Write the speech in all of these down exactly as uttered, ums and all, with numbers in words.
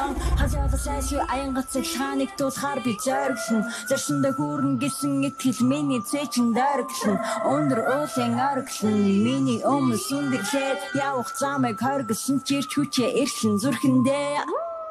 lang хажаалаа сайшгүй аян гацыг хааныг дуусахаар би зоригшин заршиндаа хүрэн гисэн итгэл миний цэчин дөргшин өндөр уулын оргшин миний өмнө сүндэрлээд явах замыг хоргосон чирч хүчээ эрхлэн зүрхэндээ。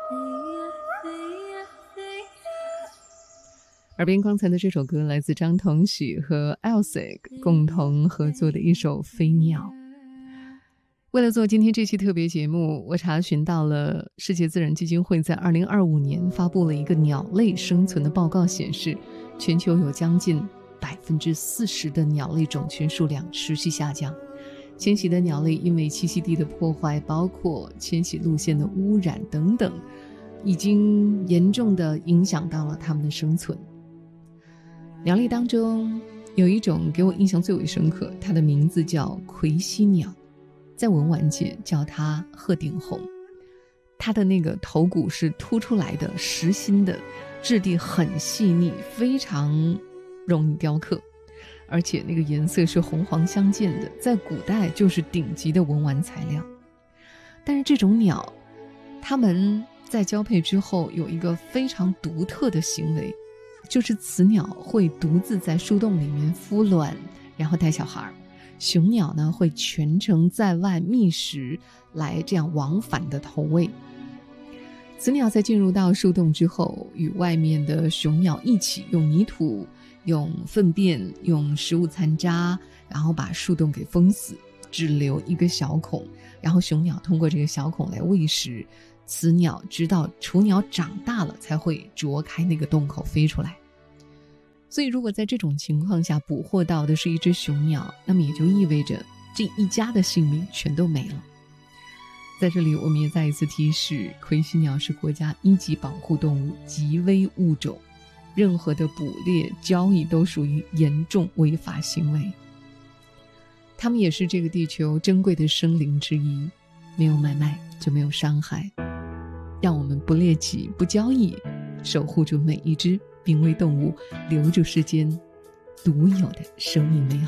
耳边刚才的这首歌来自张同喜和 Elsig 共同合作的一首《飞鸟》。为了做今天这期特别节目，我查询到了世界自然基金会在二零二五年发布了一个鸟类生存的报告，显示全球有将近百分之四十的鸟类种群数量持续下降。迁徙的鸟类因为栖息地的破坏，包括迁徙路线的污染等等，已经严重地影响到了它们的生存。鸟类当中有一种给我印象最为深刻，它的名字叫魁犀鸟，在文玩界叫它鹤顶红。它的那个头骨是凸出来的，实心的，质地很细腻，非常容易雕刻，而且那个颜色是红黄相间的，在古代就是顶级的文玩材料。但是这种鸟，它们在交配之后有一个非常独特的行为，就是雌鸟会独自在树洞里面孵卵，然后带小孩，雄鸟呢会全程在外觅食，来这样往返的投喂。雌鸟在进入到树洞之后，与外面的雄鸟一起用泥土、用粪便、用食物残渣，然后把树洞给封死，只留一个小孔，然后雄鸟通过这个小孔来喂食，雌鸟直到雏鸟长大了才会啄开那个洞口飞出来。所以如果在这种情况下捕获到的是一只雄鸟，那么也就意味着这一家的性命全都没了。在这里我们也再一次提示，魁犀鸟是国家一级保护动物，极危物种，任何的捕猎交易都属于严重违法行为。它们也是这个地球珍贵的生灵之一，没有买卖就没有伤害。让我们不猎奇，不交易，守护住每一只濒危动物，留住世间独有的生命美好。